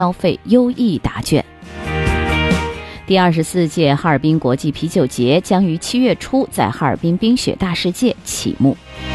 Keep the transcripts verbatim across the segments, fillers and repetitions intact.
消费优异答卷。第二十四届哈尔滨国际啤酒节将于七月初在哈尔滨冰雪大世界启幕。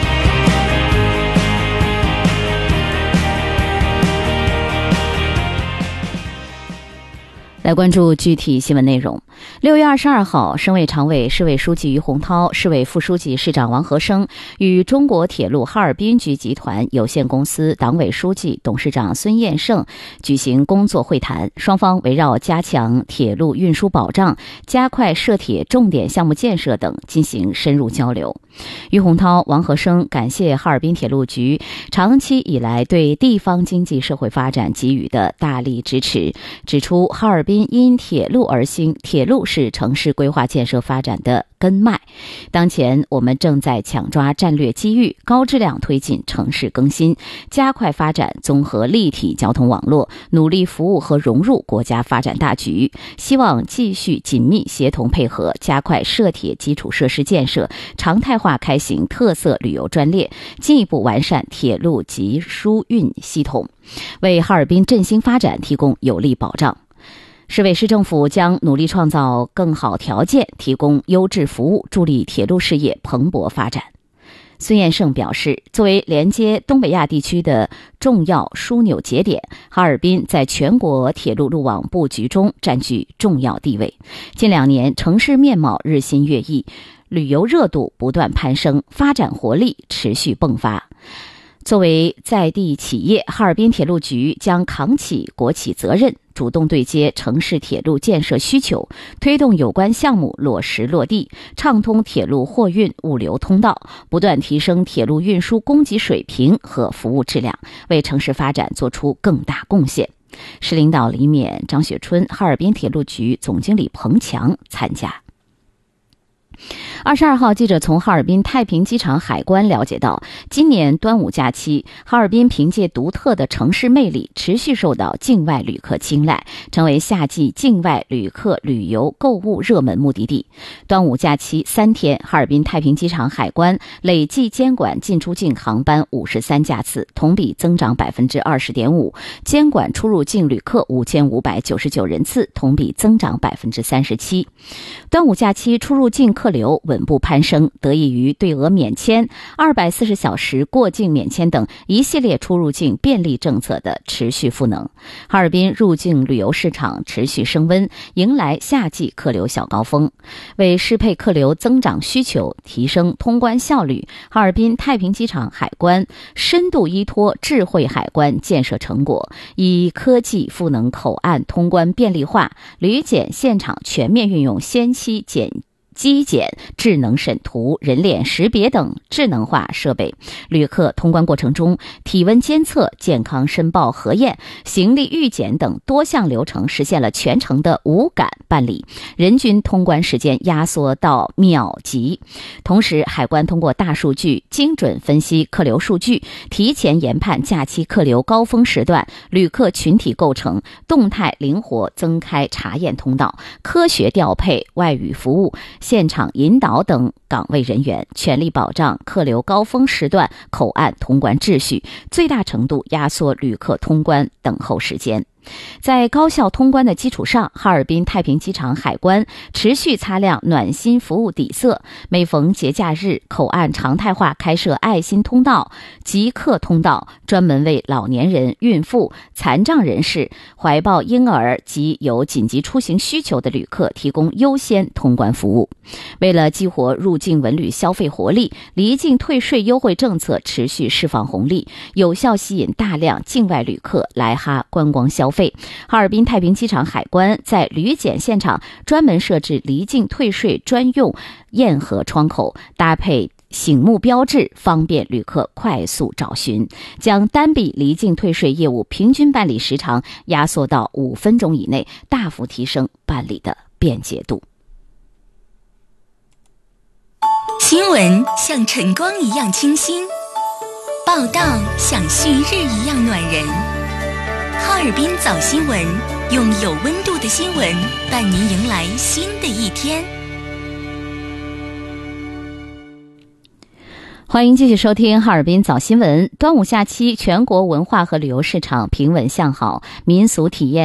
来关注具体新闻内容。六月二十二号，省委常委、市委书记于洪涛、市委副书记、市长王和生与中国铁路哈尔滨局集团有限公司党委书记、董事长孙彦胜举行工作会谈，双方围绕加强铁路运输保障、加快涉铁重点项目建设等进行深入交流。于洪涛、王和生感谢哈尔滨铁路局长期以来对地方经济社会发展给予的大力支持，指出哈尔滨因铁路而兴，铁路是城市规划建设发展的根脉。当前我们正在抢抓战略机遇，高质量推进城市更新，加快发展综合立体交通网络，努力服务和融入国家发展大局。希望继续紧密协同配合，加快涉铁基础设施建设，常态化开行特色旅游专列，进一步完善铁路集疏运系统，为哈尔滨振兴发展提供有力保障。市委市政府将努力创造更好条件，提供优质服务，助力铁路事业蓬勃发展。孙彦胜表示，作为连接东北亚地区的重要枢纽节点，哈尔滨在全国铁路路网布局中占据重要地位。近两年，城市面貌日新月异，旅游热度不断攀升，发展活力持续迸发。作为在地企业，哈尔滨铁路局将扛起国企责任，主动对接城市铁路建设需求，推动有关项目落实落地，畅通铁路货运物流通道，不断提升铁路运输供给水平和服务质量，为城市发展做出更大贡献。市领导李勉、张雪春、哈尔滨铁路局总经理彭强参加。二十二号，记者从哈尔滨太平机场海关了解到，今年端午假期，哈尔滨凭借独特的城市魅力，持续受到境外旅客青睐，成为夏季境外旅客旅游购物热门目的地。端午假期三天，哈尔滨太平机场海关累计监管进出境航班五十三架次，同比增长百分之二十点五；监管出入境旅客五千五百九十九人次，同比增长百分之三十七。端午假期出入境客流稳步攀升，得益于对俄免签、二百四十小时过境免签等一系列出入境便利政策的持续赋能。哈尔滨入境旅游市场持续升温，迎来夏季客流小高峰。为适配客流增长需求，提升通关效率，哈尔滨太平机场海关深度依托智慧海关建设成果，以科技赋能口岸通关便利化，旅检现场全面运用先期检机检、智能审图、人脸识别等智能化设备，旅客通关过程中体温监测、健康申报核验、行李预检等多项流程实现了全程的无感办理，人均通关时间压缩到秒级。同时，海关通过大数据精准分析客流数据，提前研判假期客流高峰时段旅客群体构成，动态灵活增开查验通道，科学调配外语服务、现场引导等岗位人员，全力保障客流高峰时段口岸通关秩序，最大程度压缩旅客通关等候时间。在高效通关的基础上，哈尔滨太平机场海关持续擦亮暖心服务底色，每逢节假日，口岸常态化开设爱心通道、即客通道，专门为老年人、孕妇、残障人士、怀抱婴儿及有紧急出行需求的旅客提供优先通关服务。为了激活入境文旅消费活力，离境退税优惠政策持续释放红利，有效吸引大量境外旅客来哈观光消费。哈尔滨太平机场海关在旅检现场专门设置离境退税专用验核窗口，搭配醒目标志，方便旅客快速找寻，将单笔离境退税业务平均办理时长压缩到五分钟以内，大幅提升办理的便捷度。 新闻像晨光一样清新，报道像旭日一样暖人。哈尔滨早新闻，用有温度的新闻伴您迎来新的一天。 欢迎继续收听哈尔滨早新闻。端午假期，全国文化和旅游市场平稳向好，民俗体验